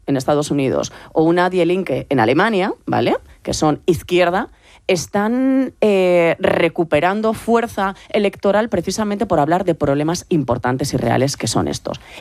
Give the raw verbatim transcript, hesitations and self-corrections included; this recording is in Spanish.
en Estados Unidos o una Die Linke en Alemania, ¿vale?, que son izquierda, están eh, recuperando fuerza electoral precisamente por hablar de problemas importantes y reales que son estos.